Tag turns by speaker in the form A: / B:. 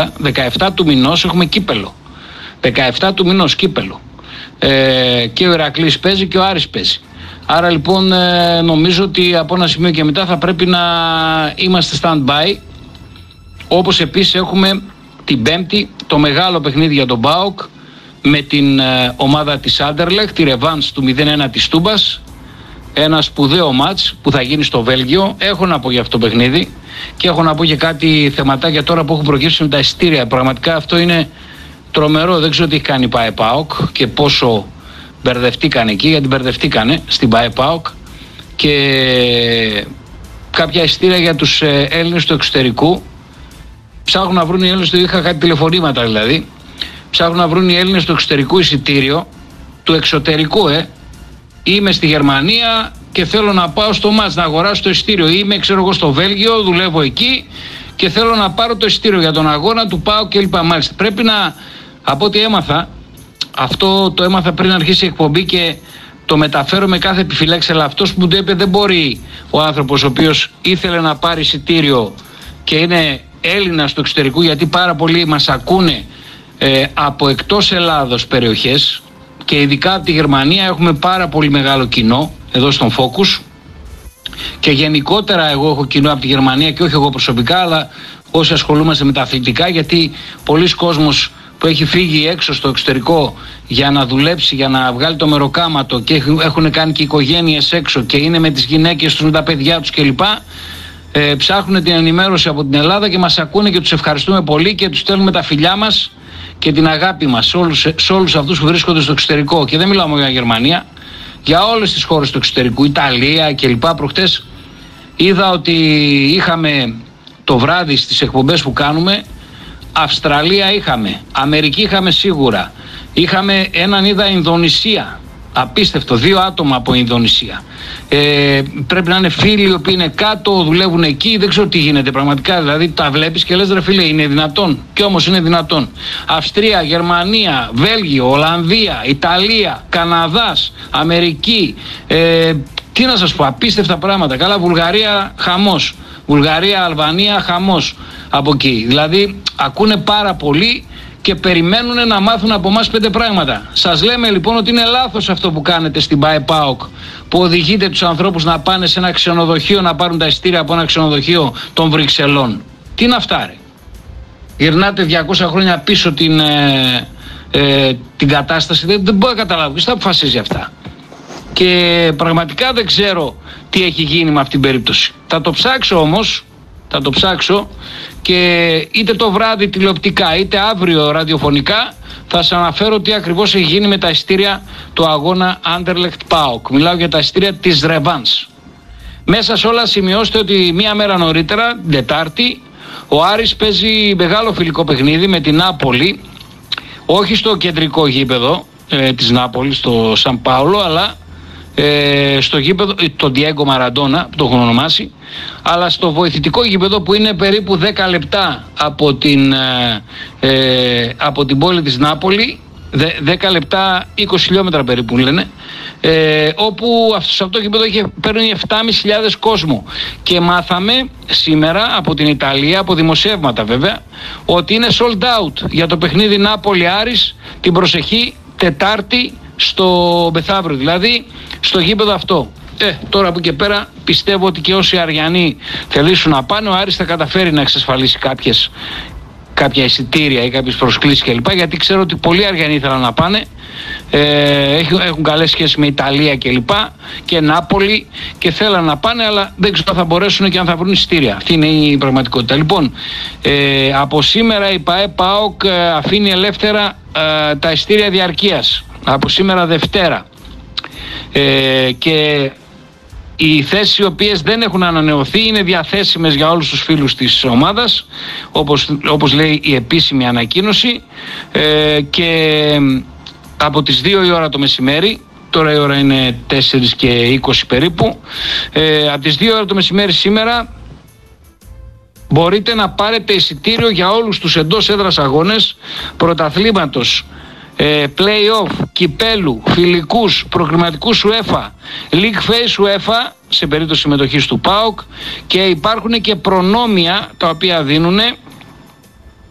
A: 17 του μηνός έχουμε κύπελο. 17 του μηνός κύπελο. Και ο Ηρακλής παίζει και ο Άρης παίζει. Άρα λοιπόν νομίζω ότι από ένα σημείο και μετά θα πρέπει να είμαστε stand-by. Όπως επίσης έχουμε την Πέμπτη το μεγάλο παιχνίδι για τον ΠΑΟΚ με την ομάδα της Άντερλεχτ, τη ρεβάνς του 0-1 της Τούμπας. Ένα σπουδαίο μάτς που θα γίνει στο Βέλγιο. Έχω να πω για αυτό το παιχνίδι και έχω να πω και κάτι θεματάκια τώρα που έχουν προκύψει με τα εισιτήρια. Πραγματικά αυτό είναι τρομερό. Δεν ξέρω τι έχει κάνει η ΠΑΕ-ΠΑΟΚ και πόσο μπερδευτήκανε εκεί, γιατί μπερδευτήκανε στην ΠΑΕ-ΠΑΟΚ και κάποια εισιτήρια για τους Έλληνες του εξωτερικού. Ψάχνουν να βρουν οι Έλληνες, είχα κάτι τηλεφωνήματα δηλαδή. Ψάχνουν να βρουν οι Έλληνες του εξωτερικού εισιτήριο, του εξωτερικού, Είμαι στη Γερμανία και θέλω να πάω στο μάτς να αγοράσω το εισιτήριο. Είμαι, ξέρω εγώ, στο Βέλγιο, δουλεύω εκεί και θέλω να πάρω το εισιτήριο για τον αγώνα του ΠΑΟΚ κλπ. Μάλιστα. Πρέπει να, από ό,τι έμαθα, αυτό το έμαθα πριν αρχίσει η εκπομπή και το μεταφέρω με κάθε επιφυλάξη. Αλλά αυτός που μου το είπε, δεν μπορεί ο άνθρωπος ο οποίος ήθελε να πάρει εισιτήριο και είναι Έλληνας του εξωτερικού, γιατί πάρα πολλοί μας ακούνε από εκτός Ελλάδος περιοχές. Και ειδικά από τη Γερμανία έχουμε πάρα πολύ μεγάλο κοινό εδώ στον Focus και γενικότερα εγώ έχω κοινό από τη Γερμανία και όχι εγώ προσωπικά, αλλά όσοι ασχολούμαστε με τα αθλητικά, γιατί πολλοί κόσμος που έχει φύγει έξω στο εξωτερικό για να δουλέψει, για να βγάλει το μεροκάματο και έχουν κάνει και οικογένειες έξω και είναι με τις γυναίκες τους, με τα παιδιά τους κλπ. Ψάχνουν την ενημέρωση από την Ελλάδα και μας ακούνε και τους ευχαριστούμε πολύ και τους στέλνουμε τα φιλιά μας και την αγάπη μας σε όλους αυτούς που βρίσκονται στο εξωτερικό. Και δεν μιλάω μόνο για Γερμανία, για όλες τις χώρες του εξωτερικού, Ιταλία κλπ. Προχτές είδα ότι είχαμε το βράδυ στις εκπομπές που κάνουμε, Αυστραλία είχαμε, Αμερική είχαμε σίγουρα, είχαμε έναν είδα Ινδονησία, απίστευτο, 2 άτομα από Ινδονησία. Πρέπει να είναι φίλοι οι οποίοι είναι κάτω, δουλεύουν εκεί, δεν ξέρω τι γίνεται πραγματικά. Δηλαδή τα βλέπεις και λες, ρε φίλε, είναι δυνατόν? Και όμως είναι δυνατόν. Αυστρία, Γερμανία, Βέλγιο, Ολλανδία, Ιταλία, Καναδάς, Αμερική, τι να σας πω, απίστευτα πράγματα. Καλά, Βουλγαρία, χαμός. Βουλγαρία, Αλβανία, χαμός από εκεί. Δηλαδή ακούνε πάρα πολύ και περιμένουν να μάθουν από εμάς 5 πράγματα. Σας λέμε λοιπόν ότι είναι λάθος αυτό που κάνετε στην ΠΑΕ-ΠΑΟΚ, που οδηγείτε τους ανθρώπους να πάνε σε ένα ξενοδοχείο να πάρουν τα εισιτήρια από ένα ξενοδοχείο των Βρυξελών. Τι είναι αυτά, ρε? Γυρνάτε 200 χρόνια πίσω την κατάσταση. Δεν μπορώ να καταλάβω. Ποιος θα αποφασίζει αυτά? Και πραγματικά δεν ξέρω τι έχει γίνει με αυτήν την περίπτωση. Θα το ψάξω όμως. Θα το ψάξω και είτε το βράδυ τηλεοπτικά είτε αύριο ραδιοφωνικά θα σας αναφέρω τι ακριβώς έχει γίνει με τα εισιτήρια του αγώνα Anderlecht-PAOK. Μιλάω για τα εισιτήρια της Ρεβάνς. Μέσα σε όλα σημειώστε ότι μία μέρα νωρίτερα, την Τετάρτη, ο Άρης παίζει μεγάλο φιλικό παιχνίδι με την Νάπολη, όχι στο κεντρικό γήπεδο της Νάπολης, στο Σαν Πάολο, αλλά στο γήπεδο, τον Diego Maradona που το έχουν ονομάσει, αλλά στο βοηθητικό γήπεδο που είναι περίπου 10 λεπτά από την πόλη της Νάπολη, 10 λεπτά 20 χιλιόμετρα περίπου λένε, όπου σε αυτό το γήπεδο παίρνει 7.500 κόσμο. Και μάθαμε σήμερα από την Ιταλία, από δημοσιεύματα βέβαια, ότι είναι sold out για το παιχνίδι Νάπολη-Άρης την προσεχή Τετάρτη στο μεθαύριο, δηλαδή στο γήπεδο αυτό. Τώρα από και πέρα πιστεύω ότι και όσοι Αριανοί θελήσουν να πάνε, ο Άρης θα καταφέρει να εξασφαλίσει κάποια εισιτήρια ή κάποιες προσκλήσεις κλπ. Γιατί ξέρω ότι πολλοί Αριανοί ήθελαν να πάνε, έχουν καλές σχέσεις με Ιταλία κλπ. Και Νάπολη και θέλαν να πάνε, αλλά δεν ξέρω αν θα μπορέσουν και αν θα βρουν εισιτήρια. Αυτή είναι η πραγματικότητα. Λοιπόν, από σήμερα η ΠΑΕ-ΠΑΟΚ αφήνει ελεύθερα τα εισιτήρια διαρκείας. Από σήμερα Δευτέρα. Και οι θέσεις οι οποίες δεν έχουν ανανεωθεί είναι διαθέσιμες για όλους τους φίλους της ομάδας, όπως λέει η επίσημη ανακοίνωση, και από τις 2 η ώρα το μεσημέρι, τώρα η ώρα είναι 4 και 20 περίπου, από τις 2 η ώρα το μεσημέρι σήμερα μπορείτε να πάρετε εισιτήριο για όλους τους εντός έδρας αγώνες πρωταθλήματος, play-off, κυπέλου, φιλικούς, προκριματικούς UEFA, League Phase UEFA σε περίπτωση συμμετοχής του ΠΑΟΚ, και υπάρχουν και προνόμια τα οποία δίνουν